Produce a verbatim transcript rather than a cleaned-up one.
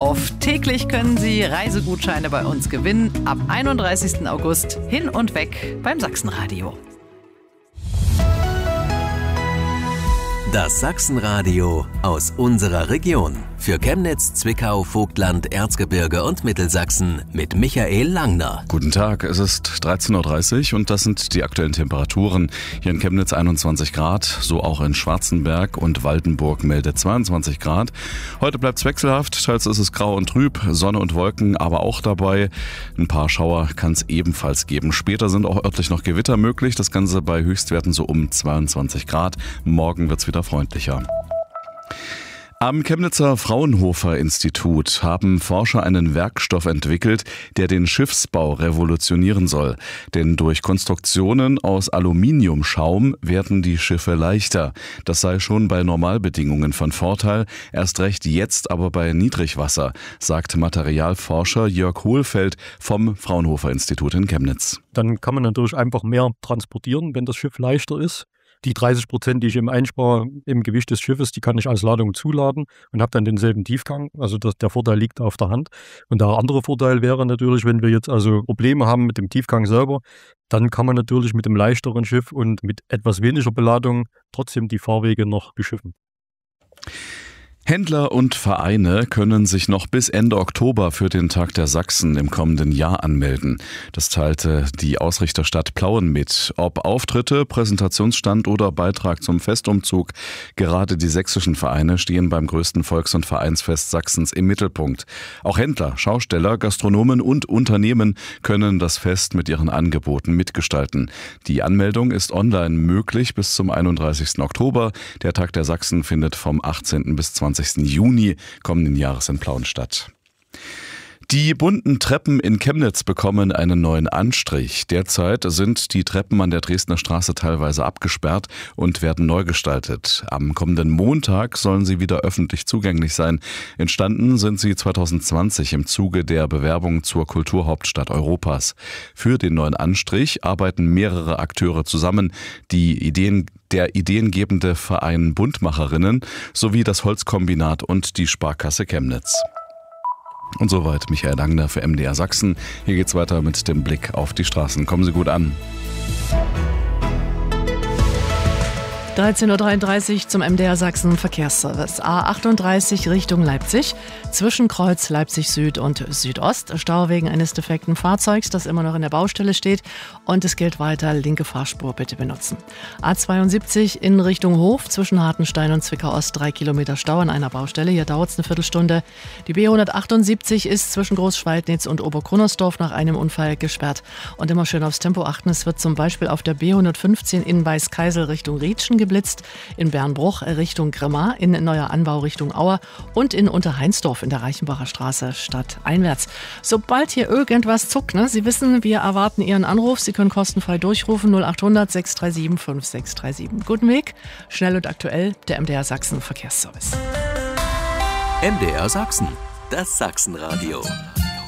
auf. Täglich können Sie Reisegutscheine bei uns gewinnen. Ab einunddreißigsten August hin und weg beim Sachsenradio. Das Sachsenradio aus unserer Region. Für Chemnitz, Zwickau, Vogtland, Erzgebirge und Mittelsachsen mit Michael Langner. Guten Tag, es ist dreizehn Uhr dreißig und das sind die aktuellen Temperaturen. Hier in Chemnitz einundzwanzig Grad, so auch in Schwarzenberg und Waldenburg meldet zweiundzwanzig Grad. Heute bleibt es wechselhaft, teils ist es grau und trüb, Sonne und Wolken aber auch dabei. Ein paar Schauer kann es ebenfalls geben. Später sind auch örtlich noch Gewitter möglich, das Ganze bei Höchstwerten so um zweiundzwanzig Grad. Morgen wird es wieder freundlicher. Am Chemnitzer Fraunhofer Institut haben Forscher einen Werkstoff entwickelt, der den Schiffsbau revolutionieren soll. Denn durch Konstruktionen aus Aluminiumschaum werden die Schiffe leichter. Das sei schon bei Normalbedingungen von Vorteil, erst recht jetzt aber bei Niedrigwasser, sagt Materialforscher Jörg Hohlfeld vom Fraunhofer Institut in Chemnitz. Dann kann man natürlich einfach mehr transportieren, wenn das Schiff leichter ist. Die dreißig Prozent, die ich eben einspare im Gewicht des Schiffes, die kann ich als Ladung zuladen und habe dann denselben Tiefgang. Also das, der Vorteil liegt auf der Hand. Und der andere Vorteil wäre natürlich, wenn wir jetzt also Probleme haben mit dem Tiefgang selber, dann kann man natürlich mit dem leichteren Schiff und mit etwas weniger Beladung trotzdem die Fahrwege noch beschiffen. Händler und Vereine können sich noch bis Ende Oktober für den Tag der Sachsen im kommenden Jahr anmelden. Das teilte die Ausrichterstadt Plauen mit. Ob Auftritte, Präsentationsstand oder Beitrag zum Festumzug, gerade die sächsischen Vereine stehen beim größten Volks- und Vereinsfest Sachsens im Mittelpunkt. Auch Händler, Schausteller, Gastronomen und Unternehmen können das Fest mit ihren Angeboten mitgestalten. Die Anmeldung ist online möglich bis zum einunddreißigsten Oktober. Der Tag der Sachsen findet vom achtzehnten bis zwanzigsten Juni kommenden Jahres in Plauen statt. Die bunten Treppen in Chemnitz bekommen einen neuen Anstrich. Derzeit sind die Treppen an der Dresdner Straße teilweise abgesperrt und werden neu gestaltet. Am kommenden Montag sollen sie wieder öffentlich zugänglich sein. Entstanden sind sie zweitausendzwanzig im Zuge der Bewerbung zur Kulturhauptstadt Europas. Für den neuen Anstrich arbeiten mehrere Akteure zusammen. Die Ideen der ideengebende Verein Buntmacherinnen sowie das Holzkombinat und die Sparkasse Chemnitz. Und soweit Michael Langner für M D R Sachsen. Hier geht's weiter mit dem Blick auf die Straßen. Kommen Sie gut an. dreizehn Uhr dreiunddreißig zum M D R Sachsen Verkehrsservice. A achtunddreißig Richtung Leipzig, zwischen Kreuz Leipzig Süd und Südost. Stau wegen eines defekten Fahrzeugs, das immer noch in der Baustelle steht. Und es gilt weiter, linke Fahrspur bitte benutzen. A zweiundsiebzig in Richtung Hof, zwischen Hartenstein und Zwickau Ost, drei Kilometer Stau an einer Baustelle. Hier dauert es eine Viertelstunde. Die B hundertachtundsiebzig ist zwischen Großschweidnitz und Oberkrunnersdorf nach einem Unfall gesperrt. Und immer schön aufs Tempo achten. Es wird zum Beispiel auf der B hundertfünfzehn in Weißkeisel Richtung Rietschen geblitzt, in Bernbruch Richtung Grimma, in Neuer Anbau Richtung Auer und in Unterheinsdorf in der Reichenbacher Straße stadteinwärts. Sobald hier irgendwas zuckt, ne, Sie wissen, wir erwarten Ihren Anruf. Sie können kostenfrei durchrufen null achthundert sechs drei sieben fünf sechs drei sieben. Guten Weg, schnell und aktuell, der M D R Sachsen Verkehrsservice. M D R Sachsen, das Sachsenradio.